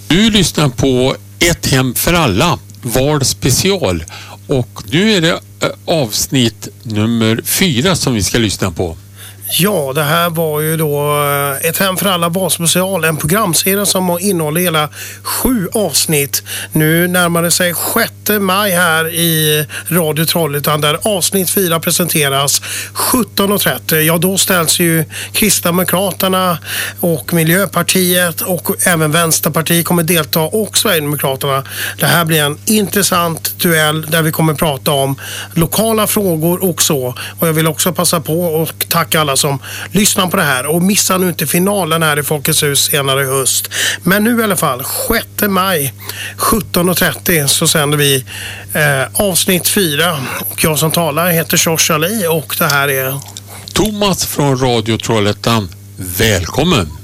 Du lyssnar på Ett hem för alla, Val special, och nu är det avsnitt nummer 4 som vi ska lyssna på. Ja, det här var ju då Ett hem för alla valspecial, en programserie som innehåller hela 7 avsnitt. Nu närmar det sig 6 maj här i Radio Trollhättan där avsnitt 4 presenteras 17.30. Ja, då ställs ju Kristdemokraterna och Miljöpartiet och även Vänsterpartiet kommer delta och Sverigedemokraterna. Det här blir en intressant duell där vi kommer prata om lokala frågor och så. Och jag vill också passa på och tacka alla som lyssnar på det här och missa nu inte finalen här i Folkets hus senare i höst. Men nu i alla fall 6 maj 17.30 så sänder vi avsnitt 4 och jag som talar heter Josh Ali och det här är Thomas från Radio Trollhättan. Välkommen!